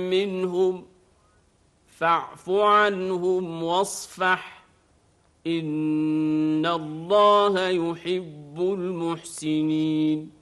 منهم فاعف عنهم واصفح إن الله يحب المحسنين